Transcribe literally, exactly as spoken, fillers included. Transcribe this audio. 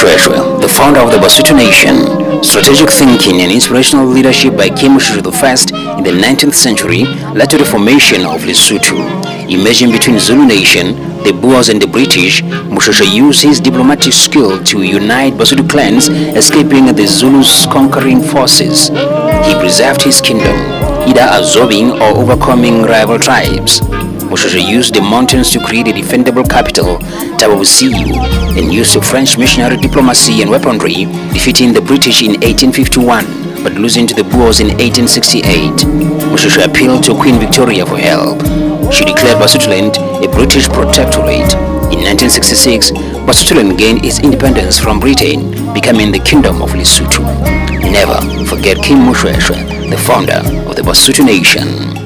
Mushweshwe, the founder of the Basutu Nation. Strategic thinking and inspirational leadership by King Mushweshwe the First in the nineteenth century led to the formation of Lesotho. Emerging between Zulu Nation, the Boers and the British, Mushweshwe used his diplomatic skill to unite Basutu clans, escaping the Zulus' conquering forces. He preserved his kingdom, either absorbing or overcoming rival tribes. Mushweshwe used the mountains to create a defendable capital, Tabavusiu, and used French missionary diplomacy and weaponry, defeating the British in eighteen fifty-one, but losing to the Boers in eighteen sixty-eight. Mushweshwe appealed to Queen Victoria for help. She declared Basutoland a British protectorate. In nineteen sixty-six, Basutoland gained its independence from Britain, becoming the Kingdom of Lesotho. Never forget King Mushweshwe, the founder of the Basutu Nation.